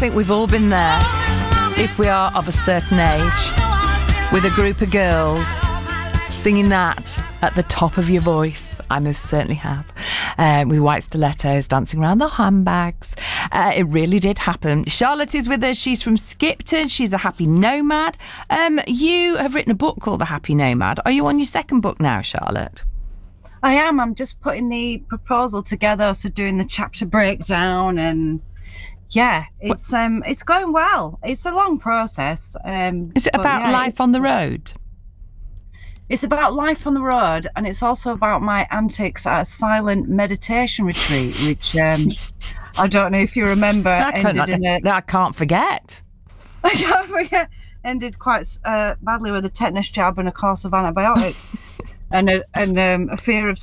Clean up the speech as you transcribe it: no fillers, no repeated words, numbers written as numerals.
think we've all been there, if we are of a certain age, with a group of girls singing that at the top of your voice. I most certainly have. With white stilettos, dancing around the handbags. It really did happen. Charlotte is with us. She's from Skipton. She's a happy nomad. You have written a book called The Happy Nomad. Are you on your second book now, Charlotte? I am. I'm just putting the proposal together, so doing the chapter breakdown, and yeah, it's going well. It's a long process. Is it about life on the road? It's about life on the road, and it's also about my antics at a silent meditation retreat, which I don't know if you remember. I can't forget. I can't forget. Ended quite badly with a tetanus jab and a course of antibiotics, and a fear of